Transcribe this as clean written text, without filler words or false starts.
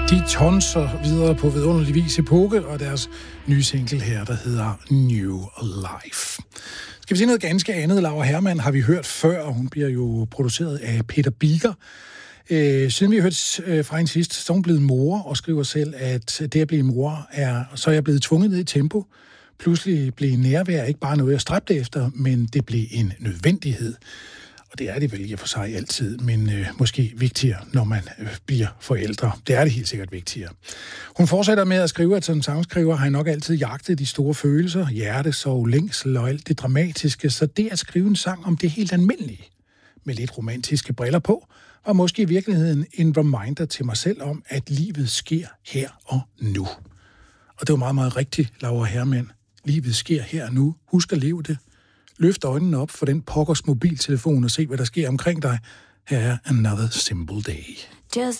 De tonser videre på vidunderlig vis Epoke, og deres nye single her, der hedder New Life. Skal vi se noget ganske andet? Laura Hermann har vi hørt før, og hun bliver jo produceret af Peter Biker. Siden vi har hørt fra hende sidst, så er hun blevet mor og skriver selv, at det at blive mor så er jeg blevet tvunget ned i tempo. Pludselig blev nærvær ikke bare noget, jeg stræbte efter, men det blev en nødvendighed. Og det er det vel i og for sig altid, men måske vigtigere, når man bliver forældre. Det er det helt sikkert vigtigere. Hun fortsætter med at skrive, at som sangskriver har jeg nok altid jagtet de store følelser, hjertesorg, længsel og alt det dramatiske, så det at skrive en sang om det helt almindelige, med lidt romantiske briller på, var måske i virkeligheden en reminder til mig selv om, at livet sker her og nu. Og det var meget, meget rigtigt, Laura Hermann. Livet sker her og nu. Husk at leve det. Løft øjnene op for den pokkers mobiltelefon og se, hvad der sker omkring dig. Her er Another Simple Day. Just